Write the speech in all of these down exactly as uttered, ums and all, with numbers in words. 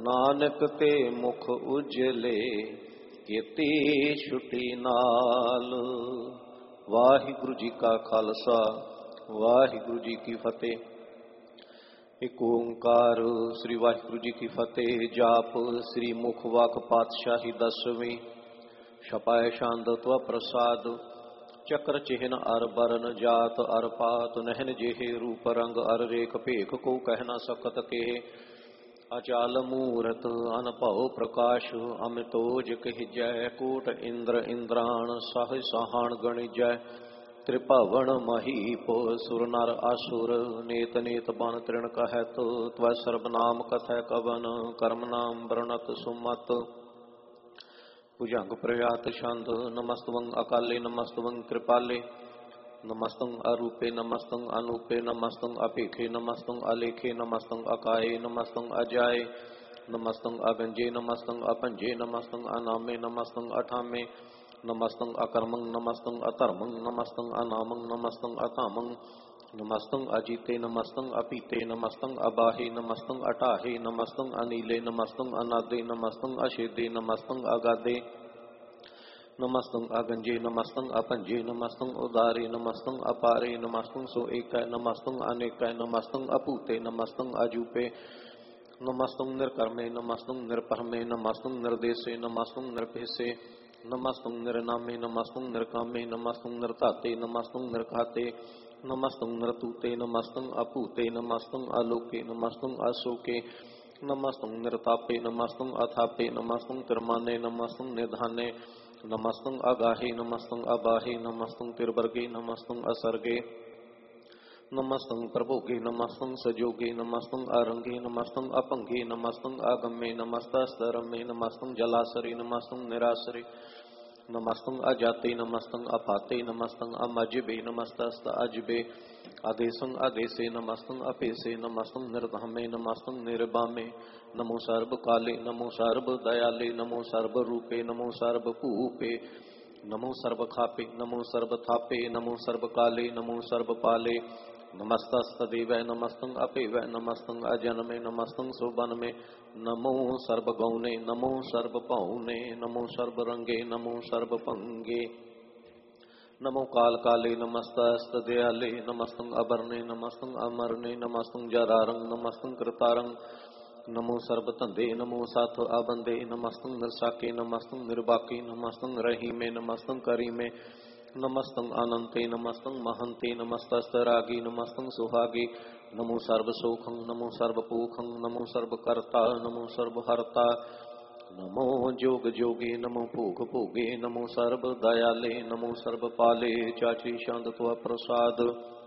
नानक ते मुख उजले केती छुटी नाल। वाहिगुरु जी का खालसा वाहिगुरु जी की फतेह। एक ओंकार श्री वाहिगुरु जी की फतेह। जाप श्री मुख वाक पातशाही दसवीं। छपाए छंद त्व प्रसाद। चक्र चिन्ह अर बरन जात अर पात नहन जेहे रूप रंग अर रेख भेख को कह न सकत के। अचाल मूरत अनभव प्रकाश अमितोज कहिजै। कोट इंद्र इंद्राण साह सहान गणिजै। त्रिभवन महीप सुर नर असुर नेत नेत बन तृण कहत। त्व सर्वनाम कथय कवन कर्म नाम वर्णत सुमत। भुजंग प्रयात छंद। नमस्तवं अकाले नमस्तवं कृपाले। नमस्तं अरूपे नमस्तं अनूपे नमस्तं अपेखे नमस्तं अलेखे नमस्तं अकाये नमस्तं अजाये नमस्तं अगंजे नमस्तं अपंजे नमस्तं अनामे नमस्तं अठामे नमस्तं अकर्मं नमस्तं अधर्मं नमस्तं अनामं नमस्तं अकामं नमस्तं अजीते नमस्तं अपीते नमस्तं अबाहे नमस्तं अटाहे नमस्तं अनीले नमस्तं अनादे नमस्तं अशेदे नमस्तं अगाधे नमस्तं अगंजे नमस्तं अपंजे नमस्तं उदारे नमस्तं अपारे नमस्तं सो एक नमस्तं अनेक नमस्तं अपूते नमस्तं अजूपे नमस्तं निर्कर्मे नमस्तं निर्परमे नमस्तं निर्देशे नमस्तं निर्भेसे नमस्तं निर्नामे नमस्तं निर्कामे नमस्तं निर्ताते नमस्तं निर्घाते नमस्तं नृतूते नमस्तं अपूते नमस्तं आलोके नमस्तं अशोके नमस्तं निर्तापे नमस्तं अथापे नमस्तं तिरमाने नमस्तं निधाने नमस्तं अगाहे नमस्तं अबाहे नमस्तं तिरवर्गे नमस्तं असर्गे नमस्तं प्रभोगे नमस्तं सजोगे नमस्तं अरंगे नमस्तं अपंगे नमस्तं आगम्ये नमस्तस्तरमे नमस्तं जलासरे नमस्तं निरासरे नमस्तं अजाते नमस्तं अपाते नमस्तं अमजबे नमस्तस्त अजबे आदेशं आदेशे नमस्तं अपेसे नमस्तं निर्धामे नमस्तं निर्बामे नमो सर्व काले नमो सर्व दयाले नमो सर्व रूपे नमो सर्व भूपे नमो सर्व खापे नमो सर्व थापे नमो सर्व काले नमो सर्व पाले नमस्तस्तदेव नमस्तं अपेव नमस्तं अजन्मे नमस्तं सुबन्मे नमो सर्व गौने नमो सर्व पौने नमो सर्व रंगे नमो सर्व पंगे नमो काल काले नमस्तस्त दयाले नमस्तं अबरने नमस्तं अमरने नमस्तं जरारंग नमस्तं कृतारंग नमो सर्व धंधे नमो साथ आबंदे नमस्तं निरसाके नमस्तं निर्बाके नमस्तं रहीमे नमस्तं करीमे नमस्तं अनंते नमस्तं महंते नमस्तस्त रागे नमस्तं सुहागे नमो सर्व सोखं नमो सर्व पोखं नमो सर्व कर्ता नमो सर्व हर्ता नमो जोग जोगे नमो भोग भोगे नमो सर्व दयाले नमो सर्व पाले चाची शांत त्व प्रसाद।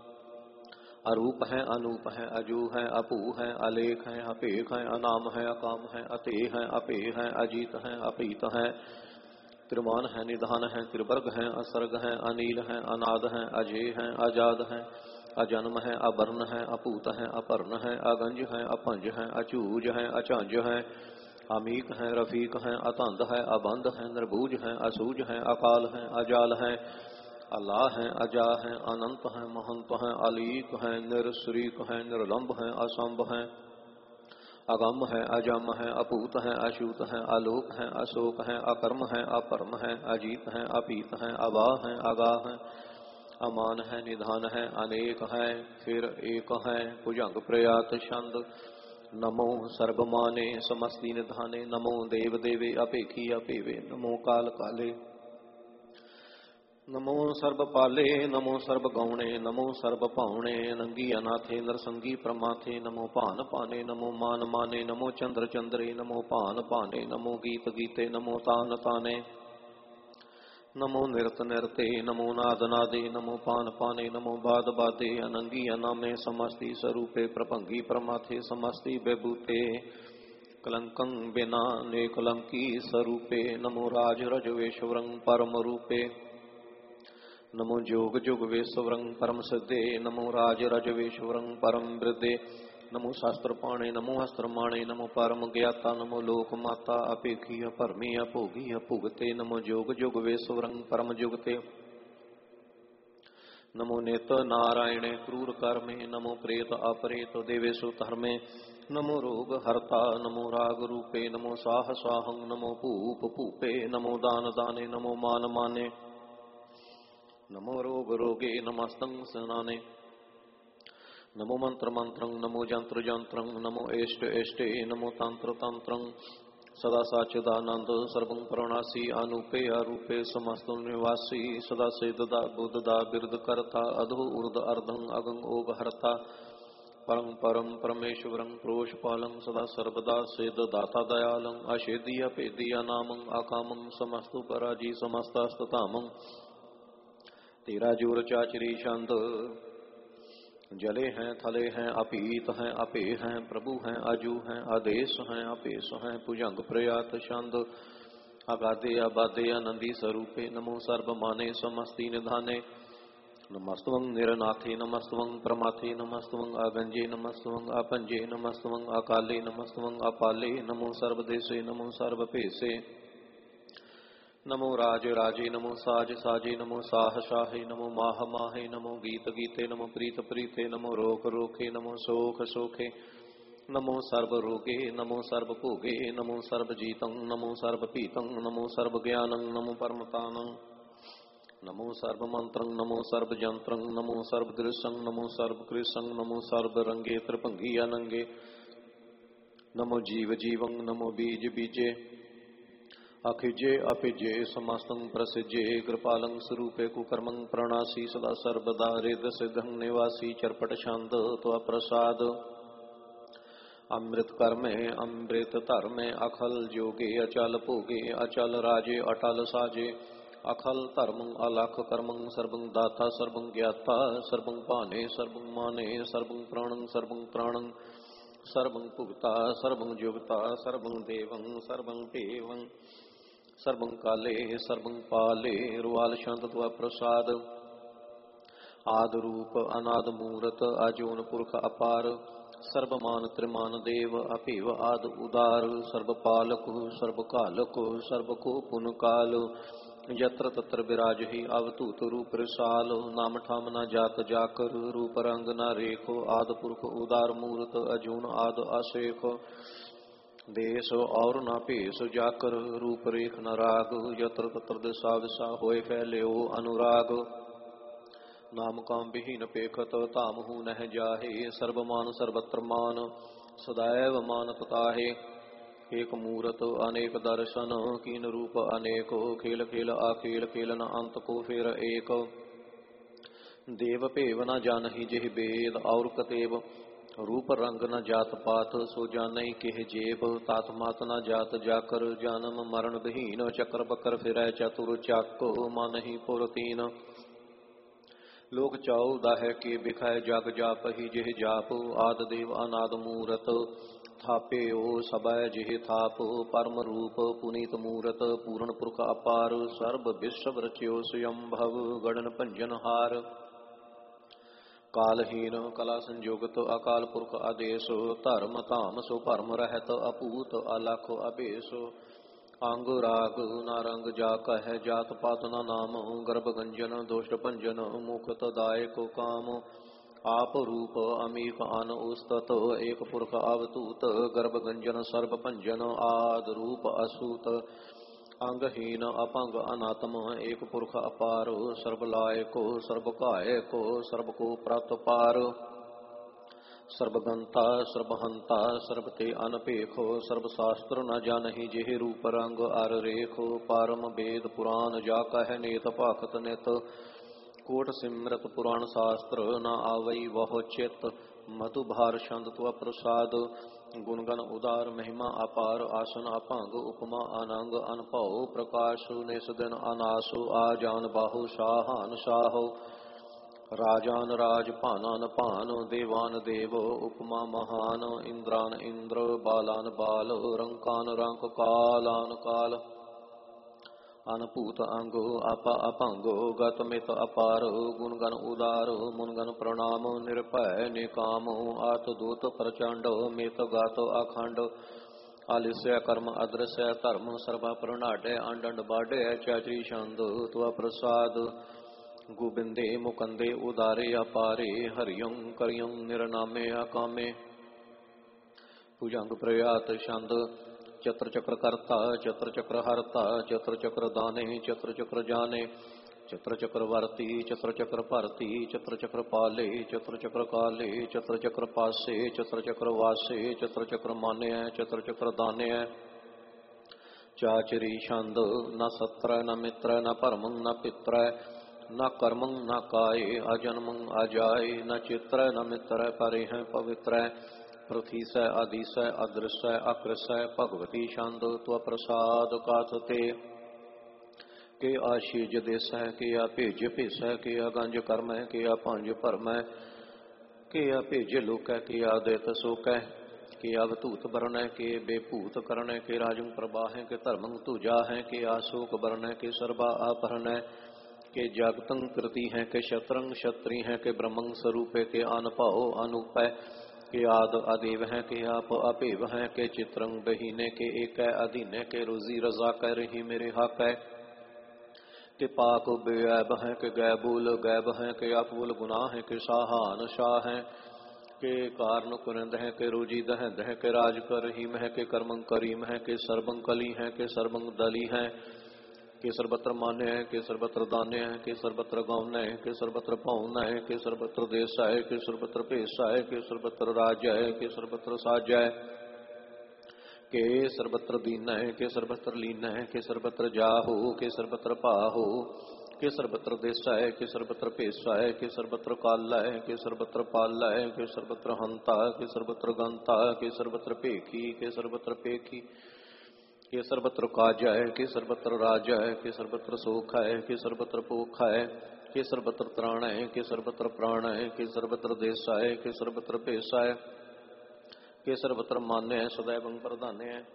अरूप है अनूप है अजू है अपू है अलेख है अपेख है अनाम है अकाम है अते है अपे है अजीत है अपीत है त्रिमान है निधान है त्रिवर्ग है असर्ग है अनील है अनाद है अजय है आजाद है अजन्म है अवर्ण है अपूत है अपर्ण है अगंज है अपंज है अचूज है अचांज है अमीक है रफीक है अतंद है अबंध है निर्बूज है असूज है अकाल है अजाल है अल्लाह है अजा है अनंत है महंत है अलीक है निरश्रीक है निर्लंब है असंभ है अगम है अजम है अपूत है अशूत है आलोक है अशोक है अकर्म है अपरम है अजीत है अपीत है अवाह है अगाह है अमान है निधान है अनेक है फिर एक है भुजंग प्रयात छंद। नमो सर्वमाने समस्ति निधाने नमो देव देवे अपेखी अपेवे नमो काल काले नमो सर्व पाले नमो सर्व गौणे नमो सर्व पावणे नंगी अनाथे नरसंगी प्रमाथे नमो पान पाने नमो मान माने नमो चंद्र चंद्रे नमो पान पाने नमो गीत गीते नमो तान ताने नमो निरत निरते नमो नाद नादे नमो पान पाने नमो बाद बादे अनंगी अनामे समस्ति स्वरूपे प्रभंगी प्रमाथे समस्ति बेबूते कलंकं बिना नेकलंकी स्वरूपे नमो राज रजवेश्वरं परम रूपे नमो जोग जोग वेश्वरं परम सिद्धे नमो राज रजवेश्वरं परम वृद्धे नमो शास्त्र पाणे नमो अस्त्र माणे नमो परम ज्ञाता नमो लोक माता अपेखी परमी अभोगी अभुगते नमो जोग जोग वेश्वरं परम जुगते नमो नित नारायणे क्रूर कर्मे नमो प्रेत अपरेत देवेशु धर्मे नमो रोग हरता नमो राग रूपे नमो साह साहं नमो भूप भूपे नमो दान दाने नमो मान माने नमो रोग रोगे नमस्तं सनाने नमो मंत्र मंत्रं नमो जंत्र जंत्रं नमो एष्ट एष्टे नमो तंत्र तंत्रं सदा साचिदानंद सर्वं प्रणासी अनुपे अरूपे समस्त निवासी सदा सेददा बुद्धदा बिरद करता अधो ऊर्ध अर्धं अगं ओग हरता परं परम परमेश्वरं प्रोषपालं सदा सर्वदा सेद दाता दयालं अशेदीय पेदीय नामं अकामं समस्तु पराजी समस्तस्ततामं तेरा जोर चाचरी शांत जले हैं थले हैं अपीत हैं अपे हैं प्रभु हैं अजू हैं आदेश हैं अपेश हैं भुजंग प्रयात छंद अगाधे अबाधे आनंदी स्वरूपे नमो सर्व माने समस्ती निधाने नमस्तवं निरनाथे नमस्तवं प्रमाथे नमस्तवं आगंजे नमस्तवं अपंजे नमस्तवं अकाले नमस्तवं अपाले नमो सर्वदेशे नमो सर्वपेशे नमो राज राजे नमो साज साजे नमो साह शाहे नमो माह माहे नमो गीत गीते नमो प्रीत प्रीते नमो रोक रोखे नमो शोक शोखे नमो सर्व रोगे नमो सर्व भोगे नमो सर्व जीतं नमो सर्व पीतं नमो सर्व ज्ञानं नमो परमतानं नमो सर्व मंत्रं नमो सर्व जंत्रं नमो सर्व दृशं नमो सर्व कृशं नमो सर्व रंगे त्रिभंगी अनंगे नमो जीव जीवं नमो बीज बीजे अखिजे अपिजे समस्तं प्रसिजे कृपालं स्वरूपे कुकर्मं प्रणासी सदा सर्वदा रेद सिद्धं निवासी चरपट शांत त्वा प्रसाद अमृत कर्मे अमृत धर्मे अखल जोगे अचल भोगे अचल राजे अटल साजे अखल धर्मं अलख कर्मं सर्वं दाता सर्वं ज्ञाता सर्वं पाने सर्वं माने सर्वं प्राणं सर्वं प्राणं सर्वं भुगता सर्वं जुगता सर्वं देवं सर्वं देवं सर्वं काले सर्वं पाले रुआल शांत त्वा प्रसाद आद रूप अनाद मूरत आजोन पुरख अपार सर्वमान त्रिमान देव अपेव आद उदार सर्वपालक सर्वकालक सर्वको पुन काल यत्र तत्र विराजहि अवतूत रूप रसाल नाम ठाम न जात जाकर रूप रंग न रेखो आद पुरख उदार मूरत अजून आद अशेख देश और न भेष जाकर रूप रेख न राग यत्र तत्र दिशा विशा होए फैले ओ अनुराग नाम काम विहीन पेखत ताम हूँ नह जाहे सर्वमान सर्वत्र मान सदैव मानत ताहे एक मूरत अनेक दर्शन कीन रूप अनेको खेल खेल आखेल खेलन अंत को फेर एक देव पेव न जानहि जिह वेद और कतेव रूप रंग न जात पात सो जानई केह जेब तात मात न जात जाकर जन्म मरण विहीन चक्र बकर फिरै चतुर चाको मानहि पुरतीन लोक चौदह के बिखय जग जाप ही जिह जाप आद देव अनाद मूरत थापे ओ सबय जिह थाप परम रूप पुनीत मूरत पूर्ण पुरख अपार सर्व विश्व रच्यो स्वयं भव गणन भंजन हार कालहीन कला संयोगत अकाल पुरख आदेश धर्म धाम सो भरम रहत अपूत अलख अभेश अंग राग नारंग जा कह जात पात न नाम गर्भ गंजन दोष्ट भंजन मुखत दायक काम आप रूप अमीक अन उस्तत एक पुरख अवतूत गर्भ गंजन सर्व भंजन आद रूप असूत अंगहीन अपंग अनात्म एक पुरख अपार सर्वलायको सर्वकायको सर्वको प्राप्त पार सर्वगंता सर्वहंता सर्वते अनपेखो सर्वशास्त्र न जानहि जेह रूप रंग अर रेखो पारम वेद पुराण जा कह नेत भाखत नित कोट सिमरत पुराण शास्त्र न आवई वह चित मधु भार छंद त्वा प्रसाद गुणगन उदार महिमा अपार आसन अभंग उपमा अनंग अनभव प्रकाश निस दिन अनासो आ जान बाहु शाहान शाहो राजान राज भानान भान देवान देव उपमा महान इंद्रान इंद्र बालान बाल रंकान रंक कालान काल अनभूत अंगो आपा अपंगो गतमित अपार गुणगन उदार मुनगन प्रणाम निर्भय निकाम आत दूत प्रचंड मित गात अखंड आलिस्य कर्म अदृश्य धर्म सर्वा प्रणाडय अंडंड बाडय चाचरी छंद त्वा प्रसाद गोबिंदे मुकंदे उदारे अपारे हरियं करियं निरनामे अकामे भुजंग प्रयात छंद चत्र चक्र कर्ता चत्र चक्र हरता चत्र चक्र दाने चत्र चक्र जाने चत्र चक्र वर्ती चत्र चक्र भरती चत्र चक्र पाले चत्र चक्र काले चत्र चक्र पासे चत्र चक्र वासे चत्र चक्र माने चत्र चक्र दाने चाचरी छंद न सत्र न मित्र न परमं न पित्र न कर्मं न काये अजन्मं अजाय न चित्र न मित्र परे हैं पवित्र पृथ्वी स आदि स अदृश्य अकृष्य भगवती छंद त्व प्रसाद काथते के आशीज देस है के आ भेज भेस है के आ गंज कर्म है के आ पंज भरम है के आ भेज लोक है के आ दित सोक है के अवधूत वरण है के बेभूत करण है के राजं प्रभा है के धर्मं तुजा है के आशोक वरण है के सर्वा अपहरण है के जागतं कृति है के शत्रंग क्षत्रि है के ब्रह्मं स्वरूप है के अनभाव अनूप है के आद अदेव है के आप अपेव है के चित्रंग बहीने के एक है अधीन के रोजी रजा कह रही मेरे हक है के पाक बेऐब है के गैबूल गैब है के अपूल गुनाह है के साहान शाह है के कारण कुरंद है के रोजी दह दह के राज कर रहीम है के कर्मं करीम है के सर्वं कली है के सर्वं दली है के सर्वत्र मान्य है के सर्वत्र दान्य है के सर्वत्र गौन है के सर्वत्र पौन है के सर्वत्र देश है के सर्वत्र पेश है के सर्वत्र राज्य है के सर्वत्र साज है के सर्वत्र दीन है के सर्वत्र लीन है के सर्वत्र जाहो के सर्वत्र पाहो के सर्वत्र देश है के सर्वत्र पेश है के सर्वत्र काल है के सर्वत्र पाल है के सर्वत्र हंता के सर्वत्र गंता के सर्वत्र पेखी के सर्वत्र पेखी के सर्वत्र काज है के सर्वत्र राज है के सर्वत्र सुख है के सर्वत्र पोख है के सर्वत्र त्राण है के सर्वत्र प्राण है के सर्वत्र देश है के सर्वत्र पेश है के सर्वत्र मान्य है सदैव प्रधान्य है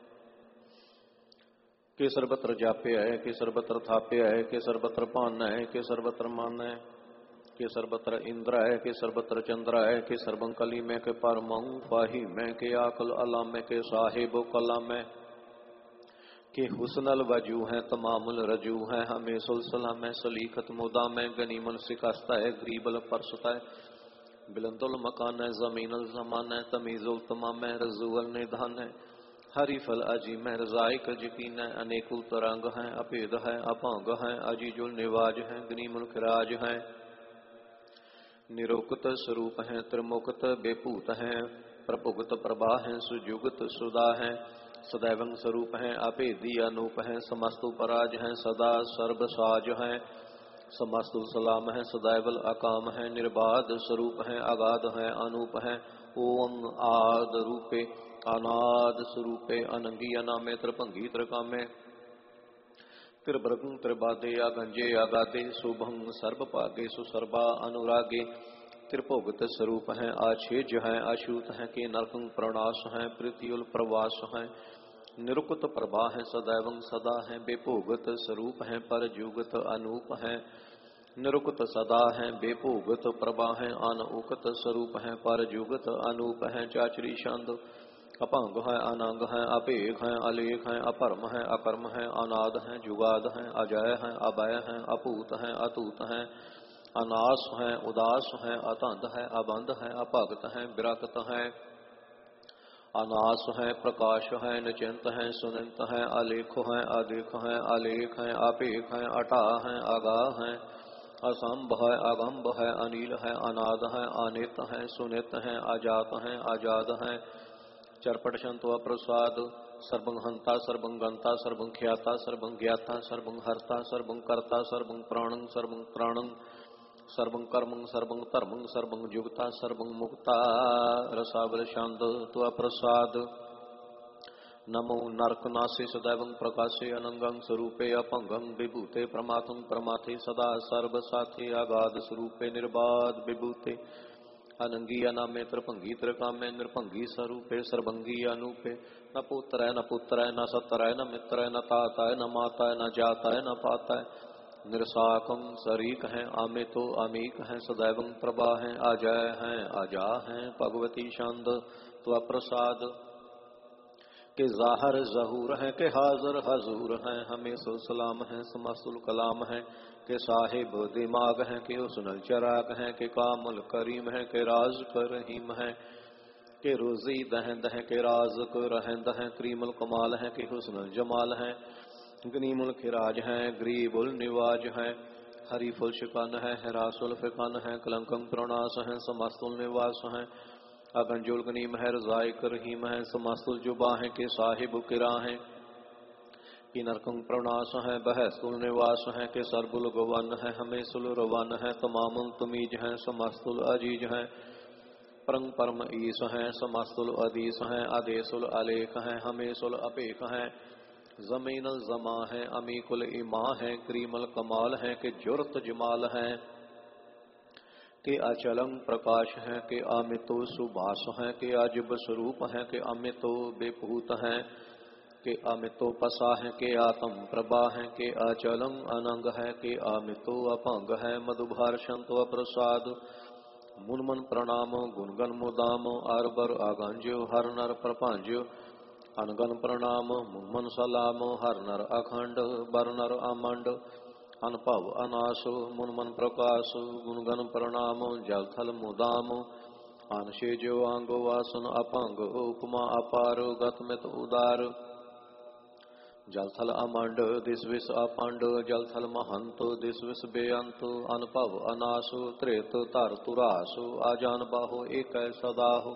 के सर्वत्र जाप्य है के सर्वत्र थाप्य है के सर्वत्र पान है के सर्वत्र मान है के सर्वत्र इंद्र है के सर्वत्र चंद्र है के सर्वं कली में के परमं पाही में के आकल अला में के साहिब कला में के हुस्नल वजू है तमामुल रजू है हमें सुलसला में सलीखत मुदा में गनीमल शिकस्ता है गरीबल परसता है बिलंदुल मकान है जमीनल जमान है तमीजुल तमाम है रजूल निधान है हरी फल अजी में रजाइक यकीन है अनेकुल तरंग है अपेद है अपांग है अजीजुल निवाज है गनीमुल खिराज है निरोक्त स्वरूप है त्रिमुक्त बेपूत है प्रभुगत प्रभा है सुजुगत सुदा है सदैवं स्वरूप है अभेदी अनूप है समस्तु पराज है सदा सर्व साज है समस्तु सलाम है सदैवल अकाम है निर्बाध स्वरूप है अगाध है अनूप है ओम आद रूपे अनाद स्वरूपे अनंगी अनामे त्रिभंगी त्रिकामे त्रिभृगं त्रिबादे अगंजे अगादे शुभं सर्व पागे सुसर्वा अनुरागे त्रिभुगत स्वरूप है आछेज है अछूत है के नरकं प्रणाश है पृथ्युल प्रवास है निरुक्त प्रभा है सदैवं सदा है बेभुगत स्वरूप है पर जुगत अनूप है निरुक्त सदा है बेभुगत प्रभा है अनउक्त स्वरूप है पर जुगत अनूप है चाचरी छंद अपंग है अनंग है अपेघ है अलेख है अपरम है अकर्म है अनाद है जुगाद है अजय है अभय है अपूत है अतूत है अनास है उदास है अतंध है अबंध है अभगत है विरक्त है अनास है प्रकाश है निचिंत है सुनिंत है अलेख है अदेख है अलेख है अपेख है अटा है अगाह है असंभ है अगंभ है अनिल है अनाद है अनित है सुनित है अजात है आजाद है चरपट शंत्व प्रसाद सर्वं हंता सर्वं गंता सर्वं ख्याता सर्वं ज्ञाता सर्वं हर्ता सर्वं कर्ता सर्वं प्राणं सर्वं त्राणं सर्वं कर्मं सर्वं धर्मं सर्वं युक्ता सर्वं मुक्ता रसावल शांत त्व प्रसाद नमो नरकनासे सदैवं प्रकाशे अनंगं स्वरूपे अपंगं विभूते प्रमाथं प्रमाथे सदा सर्वसाथे आगाध स्वरूपे निर्बाध विभूते अनंगी अनामे त्रिभंगी त्रिकामे निर्भंगी स्वरूपे सर्वंगी अनूपे न पुत्र है न पुत्र है न सत्र है न मित्र है न ताता है न माता है न जाता है न पाता है निरसाकम शरीक है आमितो अमीक है सदैवं प्रभा है अजय है अजा है भगवती छंद त्व प्रसाद के ज़ाहर ज़हूर हैं, के हाज़र हजूर हैं, हमें सो सलाम हैं, समस्तुल कलाम हैं, के साहिब दिमाग हैं, के हुस्नुल चराग हैं, के कामुल करीम हैं, के राज कर रहीम हैं, के रोज़ी दहंद हैं, के राज़ को रहंद हैं, करीमुल कमाल हैं, के हुस्नुल जमाल हैं, गनीमुल खिराज हैं, गरीबुल निवाज हैं, हरीफुल शिकन है, हरासुल फिकन है, कलंकं प्रोनास हैं, समस्तुल निवास हैं, अगंजुल गनीम है, रज़ाइक रहीम है, समस्तुल जुबा हैं, के साहिब किरा हैं, कि नरकं प्रोनास हैं, बहस्तुल निवास हैं, के सरबुल गवन है, हमें सुल रवन है, तमामुल तुमीज हैं, समस्तुल अजीज हैं, परंग परम ईस हैं, समस्तुल अदीस हैं, आदेशुल अलेख हैं, हमें सुल अपेख हैं, जमीनल जमा है, अमीकुल इमा है, करीमल कमाल है, के जुर्त जमाल है, के अचलम प्रकाश है, के अमितो सुबास है, के अजब स्वरूप है, के अमितो बेपूत है, के अमितो पसा है, के आत्म प्रभा है, के अचलम अनंग है, के अमितो अपंग है, मधुभार शंतो प्रसाद मुनमन प्रणामो गुणगन मुदामो अरबर आगंज्यो हर नर प्रपांज्यो अनगन प्रणाम मुनमन सलामो हर नर अखंड बर नर अमंड अनपव अनासो मुनमन प्रकाश गुणगन प्रणाम जल थल मुदाम अनशे जो आंगो वासन अपंग उपमा अपार गतमित उदार जल थल अमंड दिस विस अपंड जल थल महंतो दिस विस बेअंत अनपव अनासो त्रेत तर तुरासो आजान बाहो एक सदाहो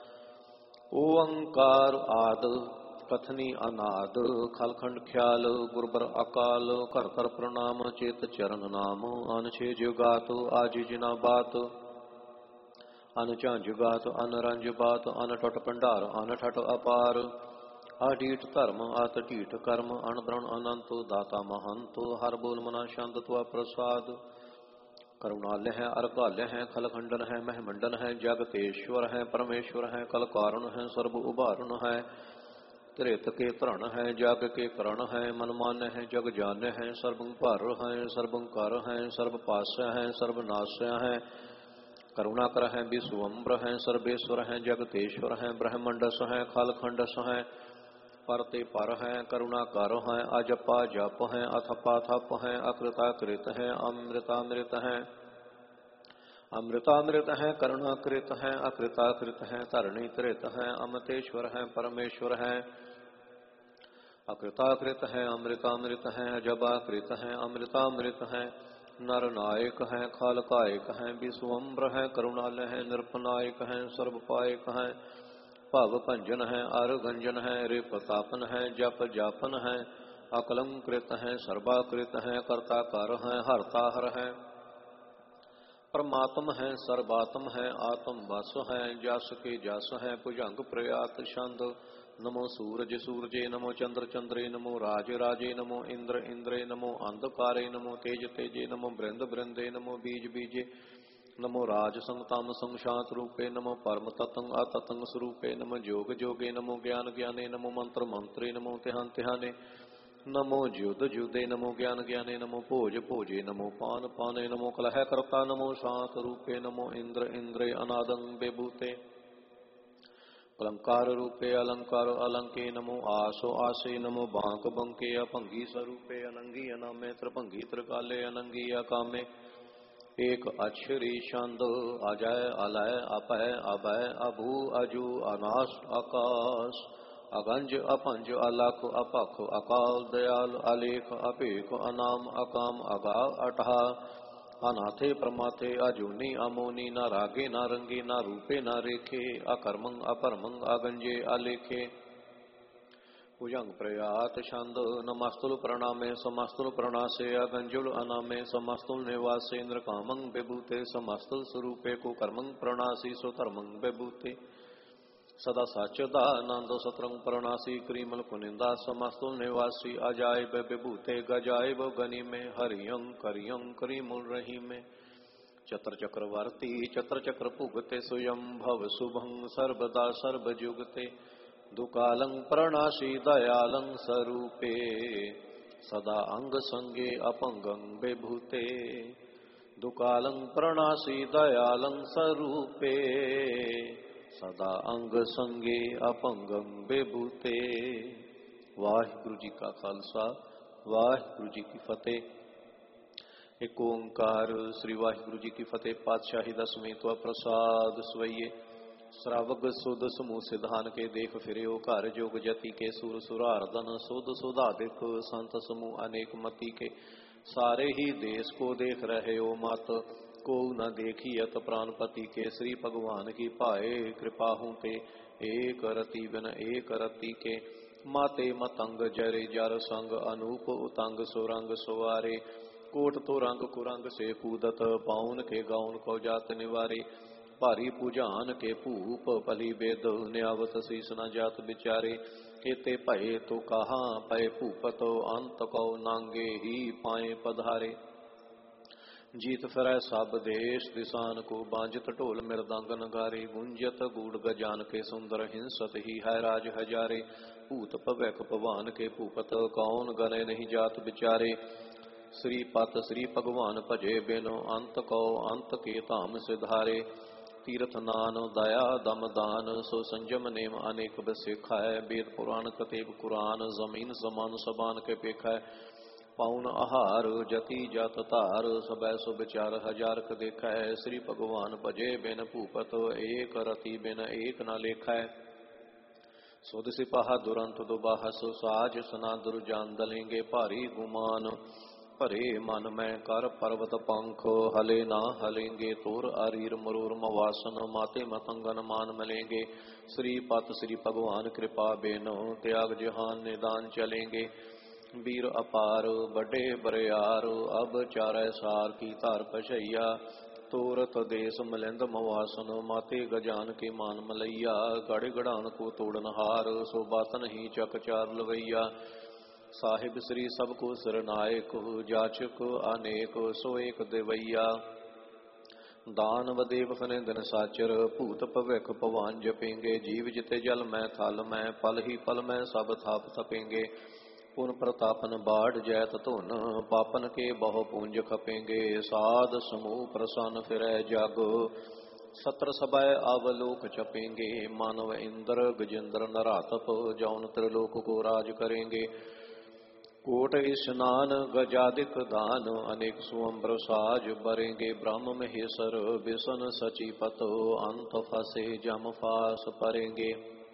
ओंकार आद कथनी अनाद खलखंड ख्याल गुरबर अकाल कर कर प्रणाम चेत चरण नाम अनछे जुगात आज जिना बात अनचा जुगात अनरंज बात अनटट भंडार अनठट अपार अडीठ धर्म अत ढीठ कर्म अनब्रण अनंत दाता महंत हर बोल मना शांत त्वा प्रसाद करुणालय है अर्कालय है खलखंडन है महमंडन है जगतेश्वर है परमेश्वर है कल कारण है सर्व उभारण है त्रेत के तरण है जग के करण है मनमान है जग जान्य है सर्वंपर है सर्वंकर है सर्वपास्य है सर्वनाश्य है करुणाकर है विश्वम्र है सर्वेश्वर है जगतेश्वर है ब्रह्मंडस है खलखंडस है परते पर है करुणाकर है अजपा जप है अथपा थप है अकृताकृत है अमृतामृत है अमृतामृत है करुणाकृत है अकृताकृत है तरणी कृत है अमृतेश्वर है परमेश्वर है अकृताकृत है अमृतामृत है अजबाकृत है अमृतामृत है नर नायक है खालकायक है विश्वम्र है करुणालय है नृपनायक है सर्वपायक है भव भंजन है अरगंजन है रिपतापन है जप जापन है अकलंकृत है सर्वाकृत है कर्ताकार है हरताहर है परमात्म है सर्वात्म है आत्म वस है जस के जस है भुजंग प्रयात छंद नमो सूरज सूरजे नमो चंद्र चंद्रे नमो राज राजे नमो इंद्र इंद्रे नमो अंधकारे नमो तेज तेजे नमो बृंद बृंदे नमो बीज बीजे नमो राज संगताम संशात रूपे नमो परम ततंग अततंग स्वरूपे नमो जोग जोगे नमो ज्ञान ज्ञाने नमो मंत्र मंत्रे नमो तिहान तिहाने नमो जुद जुदे नमो ज्ञान ज्ञाने नमो भोज भोजे नमो पान पाने नमो कलह कर्ता नमो शांत रूपे नमो इंद्र इंद्रे अनादंग बेभूते अलंकार रूपे अलंकार अलंके नमो आसो आसे नमो बांक बंके अभंगी स्वरूपे अनंगी अनामे त्रिभंगी त्रिकाले अनंगी अकामे एक अक्षरी छंद अजय अलय अपय अभय अभू अजू अनाश आकाश अगंज अपंज अलख अपख अकाल दयाल अलेख अपेख अनाम अकाम अगा अटहा अनाथे प्रमाथे अजूनी अमोनी न रागे न रंगे न रूपे न रेखे अकर्मंग अपरमंग अगंजे अलेखे भुजंग प्रयात छंद नमस्तुल प्रणामे समस्तुल प्रणासे अगंजुल अनामे समस्तुल निवासे इंद्र कामंग बेबूते समस्तुल स्वरूपे को कर्मंग प्रणासी सुधर्मंग बेबूते सदा साचदा आनंद सतरंग प्रणासी क्रीमल कुनिंदा समस्तुल निवासी अजायब विभूते गजायब गनि में हरियं करियं करीमुल रही में चतर चक्रवर्ती चतर चक्र पुगते स्वयं भव शुभं सर्वदा सर्वजुगते दुकालं प्रणाशी दयालं स्वरूपे सदा अंग संगे अपंगं विभूते दुकालं प्रणाशी दयालं स्वरूपे सदा अंग संगे अपंगम बेबूते। वाहिगुरु जी का खालसा वाहिगुरु जी की फतेह। एक ओंकार श्री वाहिगुरु जी की फतेह। पातशाही दसवीं तो प्रसाद सवैये श्रावक सुध समूह सिधान के देख फिरे घर जोग जति के सुर सुरारदन सुध सुधाधिक संत समूह अनेक मति के। सारे ही देश को देख रहे हो मत को न देखियत प्राणपति के। श्री भगवान की पाए कृपा हूँ ते एक रति बिन एक रति के। माते मतंग जरे जर संग अनूप उतंग सुरंग सुवारे। कोट तो रंग कुरंग से कूदत पाउन के गाउन को जात निवारे। भारी पूजान के भूप पली बेद न्यावत शीस न जात बिचारे। केते भये तो कहाँ पय भूपत अंत को नांगे ही पाए पधारे। जीत फिरै सब देश दिसान को बांजत ढोल मृदंग नगारे। गुंजत गूढ़ गजान के सुंदर हिंसत ही है राज हजारे। भूत भवैक भवान के भूपत कौन गने नहीं जात बिचारे। श्रीपत श्री भगवान भजे बिनो अंत को अंत के धाम सिधारे। तीर्थ नान दया दम दान सो संजम नेम अनेक बसेखा है। वेद पुराण कतेब कुरान जमीन समान सबान के पेखा है। पाउन आहार जति जात तार सबै सो विचार हजार क देखा है। श्री भगवान भजे बिन भूपत एक रति बिन एक न लेखा है। सुध सिपाहा दुरंत दुबाहस साज सना दुर्जान दलेंगे। भारी गुमान भरे मन में कर पर्वत पंख हले ना हलेंगे। तोर अरीर मरूर मवासन माते मतंगन मान मिलेंगे। श्रीपत श्री भगवान कृपा बेनो त्याग जहान निदान चलेंगे। वीर अपार बड़े बरियार अब चारै सार की तार पशैया। तोरत देश मिलिंद मवासन माते गजान के मान मलैया। गढ़ गढ़ान को तोड़न हार सो बातन ही चक चार लवैया। साहिब श्री सबको सिरनायक जाचक अनेक सो एक देवैया। दानव देव फने दिन साचर भूत भविख भवान जपेंगे। जीव जिते जल में थल में पल ही पल में सब थाप थपेंगे। पुन प्रतापन बाढ़ जैत धुन पापन के बहु पूंज खपेंगे। साध समूह प्रसन्न फिरै जग सत्र सभय अवलोक चपेंगे। मानव इंद्र गजेंद्र नरातप जौन त्रिलोक को राज करेंगे। कोट स्नान गजादिक दान अनेक सुअम्बर साज बरेंगे। ब्रह्म महेश्वर विष्ण सचिपत अंत फसे जम फास परेंगे।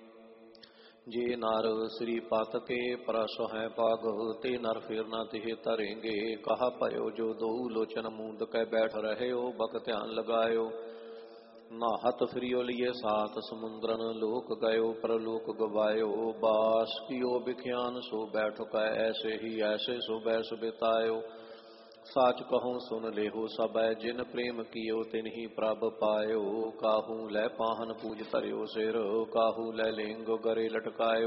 जे नर श्रीपत के परस है पाग ते नर फिर न तिह तरेंगे। कहा पयो जो दो लोचन मूंद कै बैठ रहे हो बक ध्यान लगायो। नाहत फिरियो लिए सात समुद्रन लोक गयो परलोक गवायो। बास कियो बिख्यान सो बैठो कै ऐसे ही ऐसे सो बैस बितायो। साच कहूँ सुन लेहो सबै जिन प्रेम कियो तिन ही प्रभ पायो। काहू लै पाहन पूज तरियो सिर काहू लै लिंग गरे लटकायो।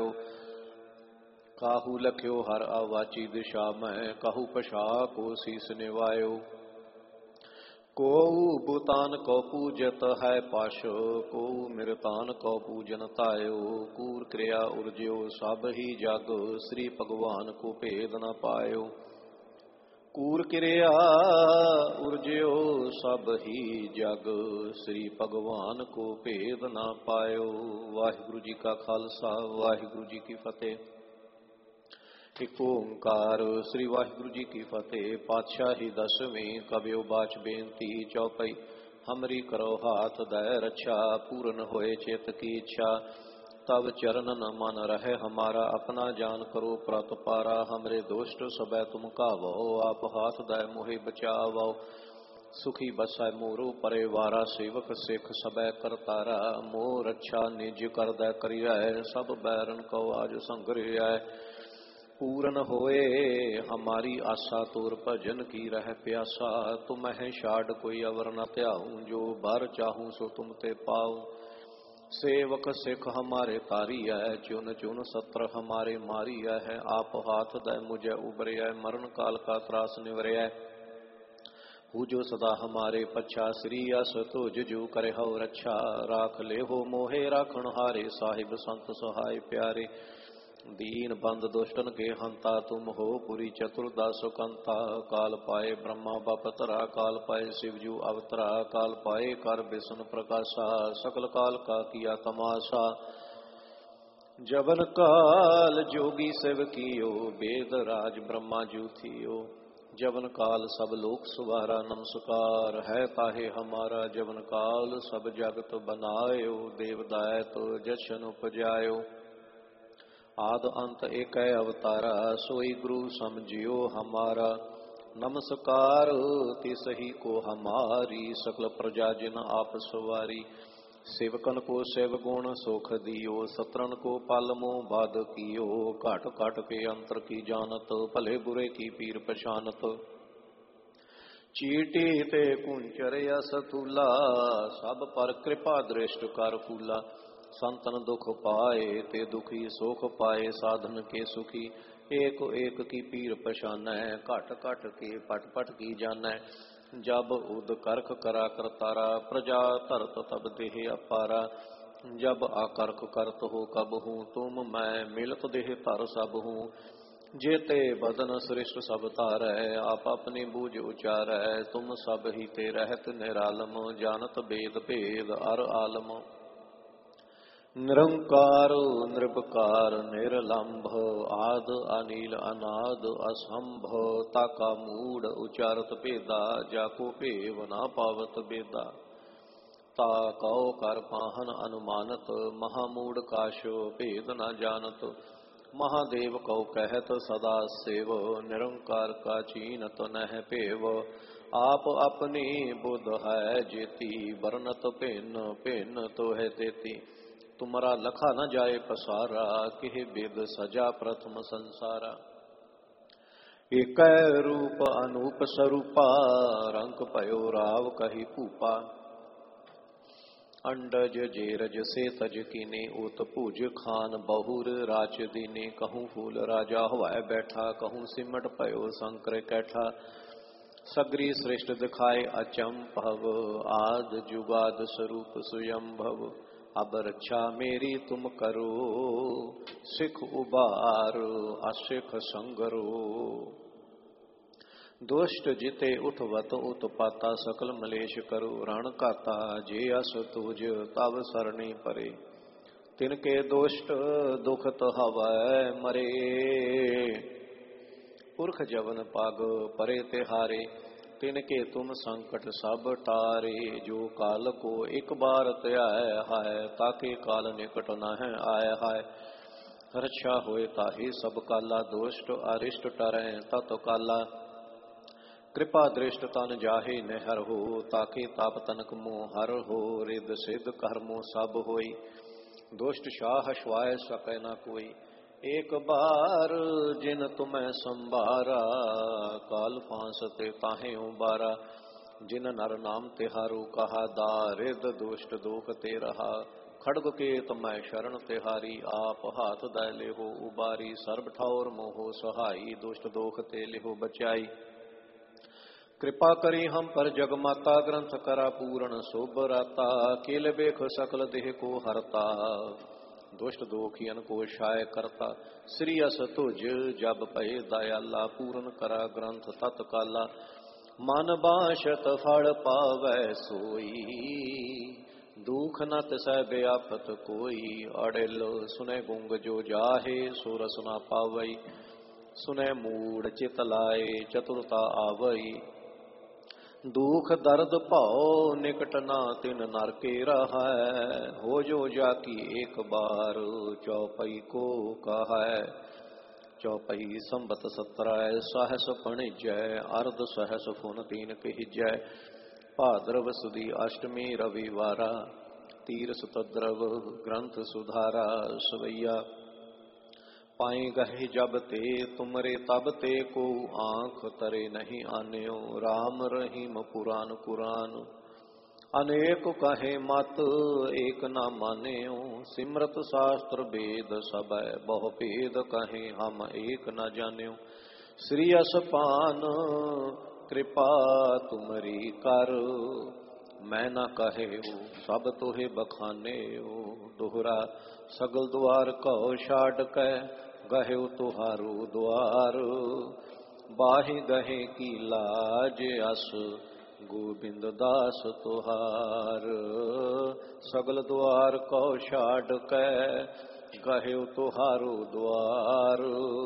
काहू लख्यो हर अवाची दिशा में कहू पशा को शीस निवायो। को भूतान को पूजत है पाश को मृतान को पूजन तायो। कूर क्रिया उर्ज्यो सब ही जग श्री भगवान को भेद न पायो। कूर क्रिया उर्ज्यो सब ही जग श्री भगवान को भेद न पायो। वाहिगुरु जी का खालसा वाहिगुरु जी की फतेह। एक ओंकार श्री वाहिगुरु जी की फतेह। पातशाही दसवीं कबियो बाच बेनती चौपई। हमरी करो हाथ दय रक्षा पूर्ण होए चेत की इच्छा। तब चरण न मन रहे हमारा अपना जान करो प्रत पारा। हमरे दोष्ट सबै तुम कावो आप हाथ दय मोहि बचावो। सुखी बसै मोरो परिवारा सेवक सिख सबै करतारा। मोह रक्षा निज कर दय करिया सब बैरन को आज संग्रह। पूर्ण होए हमारी आशा तोर भजन की रह प्यासा। तुम है शाड कोई अवर न त्याऊं जो बार चाहूं सो तुम ते पाऊं। सेवक सिख हमारे तारी है चुन चुन सत्र हमारे मारी है। आप हाथ दय मुझे उबरे मरण काल का त्रास निवरे। हु जो सदा हमारे पच्छा श्री अस तुझ जो करे हो रक्षा। राख ले हो मोहे राखण हारे साहिब संत सहाय प्यारे। दीन बंद दुष्टन के हंता, तुम हो पुरी चतुर्दास कंता। काल पाए ब्रह्मा बपतरा, काल पाए शिवजू अवतरा। काल पाए कर विष्णु प्रकाशा, सकल काल का किया तमाशा। जबन काल जोगी सेव कियो, वेद राज ब्रह्मा जू थियो। जबन काल सब लोक सुवारा, नमस्कार है ताहे हमारा। जबन काल सब जगत बनायो, देव दायत जशन उपजायो। आद अंत एक अवतारा, सोई गुरु समझियो हमारा। नमस्कार तिसही को हमारी, सकल प्रजा जिन आप सवारी। सेवकन को सेव गुण सोख दियो, सत्रन को पालमो बाध कियो। काट काट के अंतर की जानत, भले बुरे की पीर पछानत। चीटी ते कुंचर यस तुला, सब पर कृपा दृष्ट कर फूला। संतन दुख पाए ते दुखी, सुख पाए साधन के सुखी। एक एक की पीर पछानै, घट घट के पट पट की जानै। जब उद करख करा करतारा, प्रजा धरत तब देह अपारा। जब आकर्ख करत हो कब हूँ, तुम मैं मिलत देह धर सब हूँ। जेते बदन श्रेष्ठ सब तारै, आप अपनी बूझ उचारै। तुम सब ही ते रहत निरालम, जानत वेद भेद अर आलम। निरंकार निर्विकार निरलंभ, आद अनिल अनाद असंभ। ताका मूड उचारत भेदा, जाको भेव ना पावत बेदा। ता कौ कर पाहन अनुमानत, महामूड काशो भेद न जानत। महादेव कौ कहत सदा सेव, निरंकार का चीनत नह पेव। आप अपनी बुध है जेती, बरनत भिन्न भिन्न तो है तेती। तुमरा लखा न जाए पसारा, किह वेद सजा प्रथम संसारा। एक रूप अनूप स्वरूपा, रंक पयो राव कही भूपा। अंडज जेरज से तज कीने, उत पूज खान बहुर राज दीने। कहूँ फूल राजा हवाए बैठा, कहूँ सिमट पयो शंकर कैठा। सगरी श्रेष्ठ दिखाए अचंभव, आद जुगाद स्वरूप स्वयंभव। अब रक्षा मेरी तुम करो, सिख उबार असिख संगरो। दुष्ट जिते उठवत उत्पाता, सकल मलेश करो रण काता। जे अस तुझ तब सरणी परे, तिनके दुष्ट दुखत हवै मरे। पुरख जवन पाग परे तिहारे, तिनके तुम संकट सब टारे। जो काल को एक बार त्याय हाय, ताके काल निकट न है आय हाय। रक्षा होए ताहि सब काला, दुष्ट अरिष्ट टरै तत काला। कृपा दृष्ट तन जाहे नहर हो, ताके ताप तनक मोह हर हो। रिद सिद्ध कर्मो सब होई, दुष्ट शाह श्वाय सकै न कोई। एक बार जिन तुम्हें संभारा, काल फांस ते ताहे उबारा। जिन नर नाम तिहारू कहा, दारिद दुष्ट दुख ते रहा। खड़ग के तुम्हें शरण तिहारी, आप हाथ दै लेहो उबारी। सर्ब ठौर मोहो सहाई, दुष्ट दुख ते लेहो बचाई। कृपा करी हम पर जगमाता, ग्रंथ करा पूर्ण शोभ राता। केल बेख सकल देह को हरता, दुष्ट दोखियन को शाय करता। श्री अस तुझ जब पय दयाला, पूर्ण करा ग्रंथ तत्काला। मन बाशत फल पावै सोई, दुख न तिसै व्यापत कोई। अड़िल सुने गुंग जो जाहे, सो रस न पावई। सुने मूढ़ चित लाए, चतुरता आवई। दुख दर्द पाओ निकट ना, तिन नर के रहै। हो जो जाकी एक बार, चौपई को कहै। चौपई संबत सत्रह, सहस फणिजय। अर्ध सहस फुन तीन कहिजय। भाद्रव सुदी अष्टमी रविवारा, तीर सुतद्रव ग्रंथ सुधारा। सवैया पाए गहे जब ते, तुमरे तब ते को आंख तरे नहीं आन्यो। राम रहीम पुराण कुरान, अनेक कहे मत एक न मान्यो। सिमरत शास्त्र वेद सब, बहु भेद कहे हम एक न जान्यो। श्री असपान कृपा तुमरी कर, मैं न कहे सब तोहे बखाने। दोहरा सगल द्वार कहो छाड़ कै, ਗਹਿਓ ਤੁਹਾਰੂ ਦੁਆਰ। ਬਾਹੇ ਗਹੇ ਕੀ ਲਾਜ ਅਸ ਗੋਬਿੰਦ ਦਾਸ ਤੁਹਾਰ। ਸਗਲ ਦੁਆਰ ਕਉ ਛਾੜ ਕੈ ਗਹਿਓ ਤੁਹਾਰੂ ਦੁਆਰ।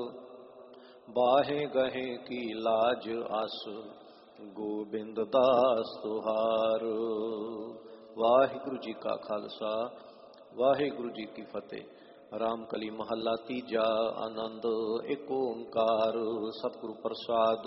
ਬਾਹੇ ਗਹੇ ਕੀ ਲਾਜ ਅਸ ਗੋਬਿੰਦ ਦਾਸ ਤੁਹਾਰ। ਵਾਹਿਗੁਰੂ ਜੀ ਕਾ ਖਾਲਸਾ ਵਾਹਿਗੁਰੂ ਜੀ ਕੀ ਫਤਿਹ। ਰਾਮਕਲੀ ਮਹੱਲਾ ਤੀਜਾ। ਆਨੰਦ ਏਕ ਓੰਕਾਰ ਸਤਿਗੁਰੂ ਪ੍ਰਸਾਦ।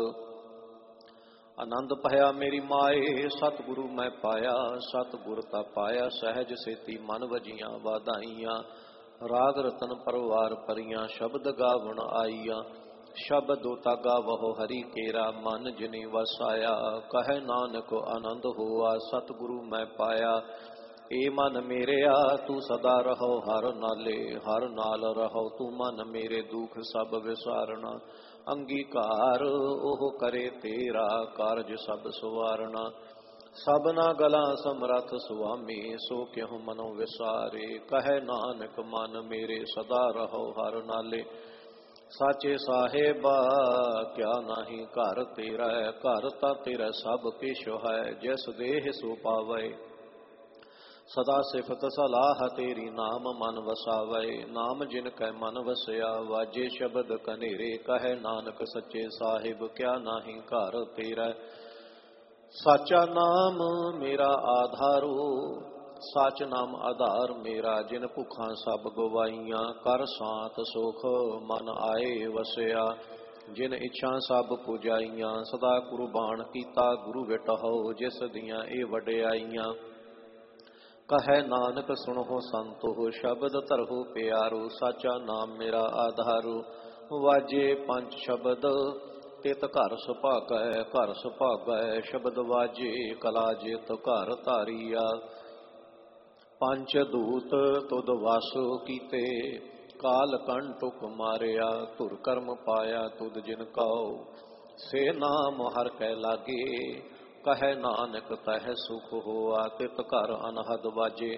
ਆਨੰਦ ਭਇਆ ਮੇਰੀ ਮਾਏ ਸਤਿਗੁਰੂ ਮੈਂ ਪਾਇਆ। ਸਤਿਗੁਰ ਤਾ ਪਾਇਆ ਸਹਿਜ ਸੇਤੀ ਮਨ ਵਜੀਆਂ ਵਾਧਾਈਆਂ। ਰਾਗ ਰਤਨ ਪਰਵਾਰ ਭਰੀਆਂ ਸ਼ਬਦ ਗਾਵਣ ਆਈਆਂ। ਸ਼ਬਦ ਤਾਗਾ ਵਹੁ ਹਰੀ ਕੇਰਾ ਮਨ ਜਿਨੀ ਵਸਾਇਆ। ਕਹੈ ਨਾਨਕ ਆਨੰਦ ਹੋਆ ਸਤਿਗੁਰੂ ਮੈਂ ਪਾਇਆ। ਏ ਮਨ ਮੇਰਿਆ ਤੂੰ ਸਦਾ ਰਹੋ ਹਰ ਨਾਲੇ। ਹਰ ਨਾਲ ਰਹੋ ਤੂੰ ਮਨ ਮੇਰੇ ਦੁਖ ਸਭ ਵਿਸਾਰਨਾ। ਅੰਗੀਕਾਰ ਉਹ ਕਰੇ ਤੇਰਾ ਕਾਰਜ ਸਭ ਸਵਾਰਨਾ। ਸਭਨਾ ਗਲਾਂ ਸਮਰੱਥ ਸੁਆਮੀ ਸੋ ਕਿਹੁ ਮਨੋ ਵਿਸਾਰੇ। ਕਹੈ ਨਾਨਕ ਮਨ ਮੇਰੇ ਸਦਾ ਰਹੋ ਹਰ ਨਾਲੇ। ਸਾਚੇ ਸਾਹਿਬਾ ਕਿਆ ਨਾਹੀ ਘਰ ਤੇਰਾ। ਘਰ ਤਾਂ ਤੇਰਾ ਸਭ ਕਿਛ ਹੈ ਜਿਸ ਦੇਹ ਸੋ ਪਾਵੇ। ਸਦਾ ਸਿਫਤ ਸਲਾਹ ਤੇਰੀ ਨਾਮ ਮਨ ਵਸਾਵੇ। ਨਾਮ ਜਿਨ ਕੈ ਮਨ ਵਸਿਆ ਵਾਜੇ ਸ਼ਬਦ ਕਨੇਰੇ। ਕਹੈ ਨਾਨਕ ਸੱਚੇ ਸਾਹਿਬ ਕਿਆ ਨਾਹੀ ਘਰ ਤੇਰਾ। ਸਾਚਾ ਨਾਮ ਮੇਰਾ ਆਧਾਰੋ ਸੱਚ ਨਾਮ ਆਧਾਰ ਮੇਰਾ। ਜਿਨ ਭੁੱਖਾਂ ਸਭ ਗਵਾਈਆਂ ਕਰ ਸਾਤ ਸੁਖ ਮਨ ਆਏ ਵਸਿਆ। ਜਿਨ ਇੱਛਾ ਸਭ ਪੁਜਾਈਆਂ ਸਦਾ ਕੁਰਬਾਨ ਕੀਤਾ ਗੁਰੂ ਵਿਟਹੁ ਜਿਸ ਦੀਆਂ ਇਹ ਵਡਿਆਈਆਂ। ਕਹੈ ਨਾਨਕ ਸੁਣਹੁ ਸੰਤੋ ਸ਼ਬਦ ਧਰਹੁ ਪਿਆਰੋ। ਸਾਚਾ ਨਾਮ ਮੇਰਾ ਆਧਾਰੋ ਵਾਜੇ ਪੰਜ ਸ਼ਬਦ ਤਿਤ ਘਰ ਸੁਭਾਗੈ। ਘਰ ਸੁਭਾਗੈ ਸ਼ਬਦ ਵਾਜੇ ਕਲਾ ਜਿਤ ਘਰ ਧਾਰੀਆ। ਪੰਚ ਦੂਤ ਤੁਧ ਵਸ ਕੀਤੇ ਕਾਲ ਕੰਟੁਕ ਮਾਰਿਆ। ਧੁਰ ਕਰਮ ਪਾਇਆ ਤੁਧ ਜਿਨ ਕਉ ਸੇ ਨਾਮ ਹਰ ਕੈ ਲਾਗੇ। ਕਹੈ ਨਾਨਕ ਤਹਿ ਸੁਖ ਹੋਆ ਤਿਤ ਘਰ ਅਨਹਦ ਵਾਜੇ।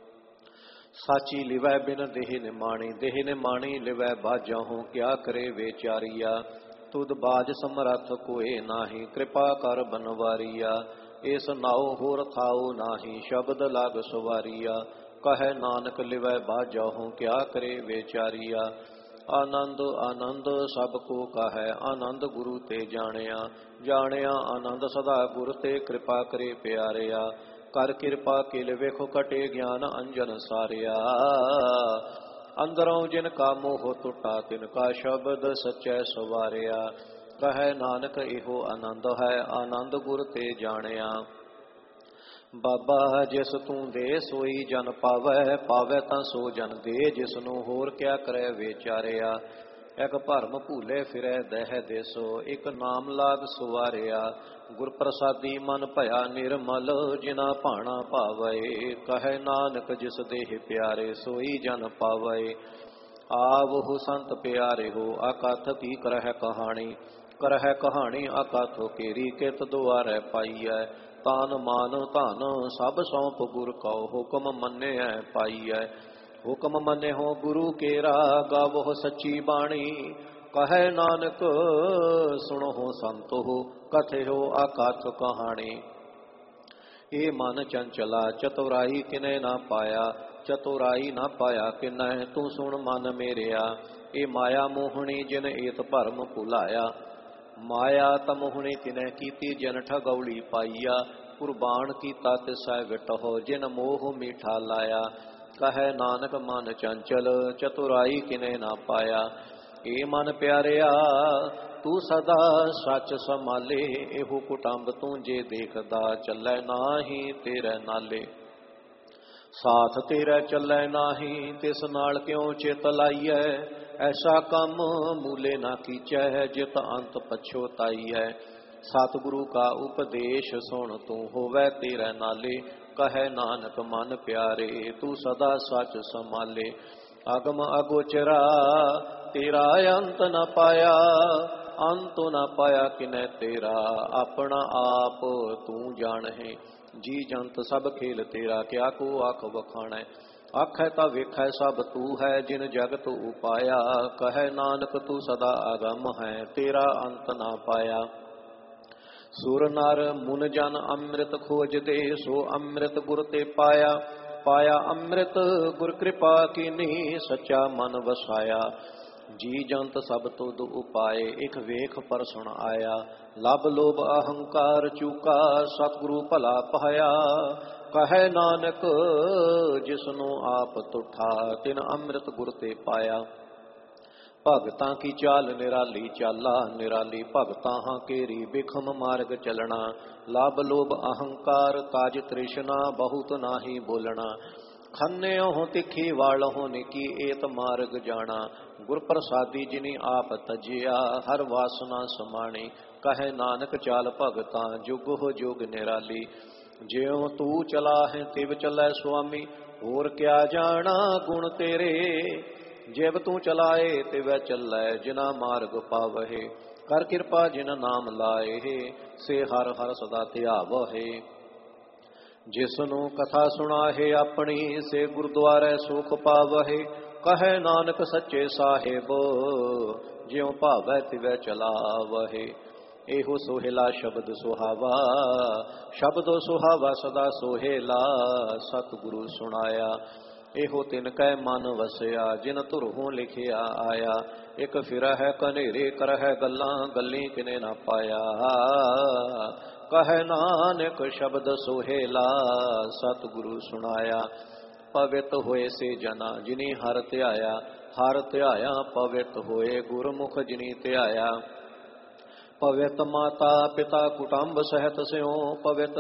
ਸਾਚੀ ਲਿਵੈ ਬਿਨ ਦੇਹ ਨਿਮਾਣੀ। ਦੇਹ ਨਿਮਾਣੀ ਲਿਵੈ ਬਾਜਾਹੂ ਕਿਆ ਕਰੇ ਵਿਚਾਰੀਆ। ਤੁਧ ਬਾਜ ਸਮਰੱਥ ਕੋਏ ਨਾਹੀ ਕਿਰਪਾ ਕਰ ਬਨਵਾਰੀਆ। ਇਸ ਨਾਉ ਹੋਰ ਥਾਉ ਨਾਹੀ ਸ਼ਬਦ ਲਾਗ ਸਵਾਰੀਆ। ਕਹੈ ਨਾਨਕ ਲਿਵੈ ਬਾਜਾਹੂ ਕਿਆ ਕਰੇ ਵਿਚਾਰੀਆ। ਆਨੰਦ ਆਨੰਦ ਸਭ ਕੋ ਕਹੈ ਆਨੰਦ ਗੁਰੂ ਤੇ ਜਾਣਿਆ। ਜਾਣਿਆ ਆਨੰਦ ਸਦਾ ਗੁਰ ਤੇ ਕਿਰਪਾ ਕਰੇ ਪਿਆਰਿਆ। ਕਰ ਕਿਰਪਾ ਕਿਲ ਵੇਖੋ ਕਟੇ ਗਿਆਨ ਅੰਜਨ ਸਾਰਿਆ। ਅੰਦਰੋਂ ਜਿਨ ਕਾ ਮੋਹ ਟੁੱਟਾ ਤਿਨ ਕਾ ਸ਼ਬਦ ਸਚੈ ਸਵਾਰਿਆ। ਕਹੈ ਨਾਨਕ ਇਹੋ ਆਨੰਦ ਹੈ ਆਨੰਦ ਗੁਰ ਤੇ ਜਾਣਿਆ। ਬਾਬਾ ਜਿਸ ਤੂੰ ਦੇ ਸੋਈ ਜਨ ਪਾਵੈ। ਪਾਵੈ ਤਾਂ ਸੋ ਜਨ ਦੇ ਜਿਸ ਨੂੰ ਹੋਰ ਕਿਆ ਕਰੈ ਵਿਚਾਰਿਆ। ਇੱਕ ਭਰਮ ਭੂਲੇ ਫਿਰੈ ਦਹਿ ਦੇਸੋ ਇੱਕ ਨਾਮ ਲਾਗ ਸੁਵਾਰਿਆ। ਗੁਰ ਪ੍ਰਸਾਦੀ ਮਨ ਭਇਆ ਨਿਰਮਲ ਜਿਨਾ ਭਾਣਾ ਭਾਵੈ। ਕਹੈ ਨਾਨਕ ਜਿਸ ਦੇਹ ਪਿਆਰੇ ਸੋਈ ਜਨ ਪਾਵੈ। ਆਵਹੁ ਸੰਤ ਪਿਆਰੇ ਹੋ ਅਕਥ ਕੀ ਕਰਹਿ ਕਹਾਣੀ। ਕਰਹਿ ਕਹਾਣੀ ਅਕਥ ਕੇਰੀ ਕਿਤ ਦੁਆਰੈ ਪਾਈਐ। ਤਾਨ ਮਾਨ ਧਨ ਸਭ ਸੌਂਪ ਗੁਰ ਕਉ ਹੁਕਮ ਮੰਨਿਐ ਪਾਈਐ। ਹੁਕਮ ਮੰਨਿਓ ਗੁਰੂ ਕੇਰਾ ਗਾਵਹੁ ਸੱਚੀ ਬਾਣੀ। ਕਹੈ ਨਾਨਕ ਸੁਣਹੁ ਸੰਤੋ ਕਥਿਓ ਅਕਥ ਕਹਾਣੀ। ਇਹ ਮਨ ਚੰਚਲਾ ਚਤੁਰਾਈ ਕਿਨੈ ਨਾ ਪਾਇਆ। ਚਤੁਰਾਈ ਨਾ ਪਾਇਆ ਕਿਨੈ ਤੂੰ ਸੁਣ ਮਨ ਮੇਰਿਆ। ਇਹ ਮਾਇਆ ਮੋਹਣੀ ਜਿਨ ਏਤ ਭਰਮ ਭੁਲਾਇਆ। ਮਾਇਆ ਤਮੋਹਣੀ ਤਿਨੈ ਕੀਤੀ ਜਨ ਠਗੌਲੀ ਪਾਈਆ। ਕੁਰਬਾਨ ਕੀਤਾ ਤਿਸੈ ਵਿਟਹੁ ਜਿਨ ਮੋਹ ਮੀਠਾ ਲਾਇਆ। ਕਹੈ ਨਾਨਕ ਮਨ ਚੰਚਲ ਚਤੁਰਾਈ ਕਿਨੈ ਨਾ ਪਾਇਆ। ਏ ਮਨ ਪਿਆਰਿਆ ਤੂੰ ਸਦਾ ਸੱਚ ਸੰਭਾਲੇ। ਇਹੋ ਕੁਟੰਬ ਤੂੰ ਜੇ ਦੇਖਦਾ ਚੱਲੈ ਨਾਹੀ ਤੇਰੇ ਨਾਲੇ। ਸਾਥ ਤੇਰਾ ਚੱਲੈ ਨਾਹੀ ਤਿਸ ਨਾਲ ਕਿਉ ਚਿਤ ਲਾਈਐ। ਐਸਾ ਕੰਮ ਮੂਲੇ ਨਾ ਕੀਚੈ ਜਿਤ ਅੰਤ ਪਛੋਤਾਈਐ। ਸਤਿਗੁਰੂ ਕਾ ਉਪਦੇਸ਼ ਸੁਣ ਤੂੰ ਹੋਵੈ ਤੇਰੇ ਨਾਲੇ। ਕਹੈ ਨਾਨਕ ਮਨ ਪਿਆਰੇ ਤੂੰ ਸਦਾ ਸੱਚ ਸੰਭਾਲੇ। ਅਗਮ ਅਗੋਚਰਾ ਤੇਰਾ ਅੰਤ ਨ ਪਾਇਆ। ਅੰਤ ਨ ਪਾਇਆ ਕਿਨੈ ਤੇਰਾ ਆਪਣਾ ਆਪ ਤੂੰ ਜਾਣਹਿ। ਜੀ ਜੰਤ ਸਭ ਖੇਲ ਤੇਰਾ ਕਿਆ ਕੋ ਆਖ ਵਖਾਣੈ। ਆਖੈ ਤਾਂ ਵੇਖੈ ਸਭ ਤੂ ਹੈ ਜਿਨ ਜਗਤ ਉਪਾਇਆ। ਕਹੈ ਨਾਨਕ ਤੂੰ ਸਦਾ ਅਗੰਮ ਹੈ ਤੇਰਾ ਅੰਤ ਨਾ ਪਾਇਆ। ਸੁਰ ਨਰ ਮੁਨ ਜਨ ਅੰਮ੍ਰਿਤ ਖੋਜਦੇ ਸੋ ਅੰਮ੍ਰਿਤ ਗੁਰ ਤੇ ਪਾਇਆ। ਪਾਇਆ ਅੰਮ੍ਰਿਤ ਗੁਰ ਕਿਰਪਾ ਕੀਨੀ ਸੱਚਾ ਮਨ ਵਸਾਇਆ। ਜੀ ਜੰਤ ਸਭ ਤੁਧ ਉਪਾਏ ਇਕ ਵੇਖ ਪਰ ਸੁਣ ਆਇਆ। ਲਬ ਲੋਭ ਅਹੰਕਾਰ ਚੂਕਾ ਸਤਿਗੁਰੂ ਭਲਾ ਪਾਇਆ। ਕਹੈ ਨਾਨਕ ਜਿਸਨੂੰ ਆਪ ਤੁਠਾ ਤਿਨ ਅੰਮ੍ਰਿਤ ਗੁਰ ਤੇ ਪਾਇਆ। ਭਗਤਾਂ ਕੀ ਚਾਲ ਨਿਰਾਲੀ ਚਾਲਾ ਨਿਰਾਲੀ ਭਗਤਾਂ ਹਾਂ ਕੇਰੀ ਬਿਖਮ ਮਾਰਗ ਚਲਣਾ। ਲਬ ਲੋਭ ਅਹੰਕਾਰ ਕਾਜ ਤ੍ਰਿਸ਼ਨਾ ਬਹੁਤ ਨਾਹੀ ਬੋਲਣਾ। ਖੰਨਿਓ ਤਿੱਖੀ ਵਾਲਹੁ ਨਿਕੀ ਏਤ ਮਾਰਗ ਜਾਣਾ। ਗੁਰ ਪ੍ਰਸਾਦੀ ਜਿਨੀ ਆਪ ਤਜਿਆ ਹਰ ਵਾਸਨਾ ਸਮਾਣੀ। ਕਹੈ ਨਾਨਕ ਚਾਲ ਭਗਤਾਂ ਜੁਗ ਹੋ ਜੁਗ ਨਿਰਾਲੀ। ਜਿਉ ਤੂੰ ਚਲਾ ਹੈ ਤਿਵ ਚਲੈ ਸੁਆਮੀ ਹੋਰ ਕਿਆ ਜਾਣਾ ਗੁਣ ਤੇਰੇ। ਜਿਵ ਤੂੰ ਚਲਾਏ ਤਿਵੈ ਚੱਲੈ ਜਿਨਾ ਮਾਰਗ ਪਾਵਹਿ। ਕਰ ਕਿਰਪਾ ਜਿਨ ਨਾਮ ਲਾਏ ਸੇ ਹਰ ਹਰ ਸਦਾ ਧਿਆਵਹਿ। ਜਿਸਨੂੰ ਕਥਾ ਸੁਣਾਹੇ ਆਪਣੀ ਸੇ ਗੁਰਦੁਆਰੇ ਸੁਖ ਪਾਵਹਿ। ਕਹੈ ਨਾਨਕ ਸੱਚੇ ਸਾਹਿਬ ਜਿਉ ਭਾਵੈ ਤਿਵੈ ਚਲਾਵਹਿ। ਇਹੋ ਸੋਹਿਲਾ ਸ਼ਬਦ ਸੁਹਾਵਾ ਸ਼ਬਦੋ ਸੁਹਾਵਾ ਸਦਾ ਸੋਹਿਲਾ ਸਤਿਗੁਰੂ ਸੁਣਾਇਆ। ਇਹੋ ਤਿਨ ਕੈ ਮਨ ਵਸਿਆ ਜਿਨ ਧੁਰਹੋਂ ਲਿਖਿਆ ਆਇਆ। ਇਕ ਫਿਰਹਿ ਕਨੇਰੇ ਕਰਹਿ ਗੱਲਾਂ ਗੱਲੀ ਕਿਨੇ ਨਾ ਪਾਇਆ। ਕਹੈ ਨਾਨਕ ਸ਼ਬਦ ਸੋਹਿਲਾ ਸਤਿਗੁਰੂ ਸੁਣਾਇਆ। ਪਵਿੱਤ ਹੋਏ ਸੇ ਜਨਾ ਜਿਨੀ ਹਰ ਧਿਆਇਆ। ਹਰ ਧਿਆਇਆ ਪਵਿੱਤ ਹੋਏ ਗੁਰਮੁਖ ਜਿਨੀ ਧਿਆਇਆ। ਪਵਿੱਤ ਮਾਤਾ ਪਿਤਾ ਕੁਟੰਬ ਸਹਿਤ ਸਿਉ ਪਵਿੱਤ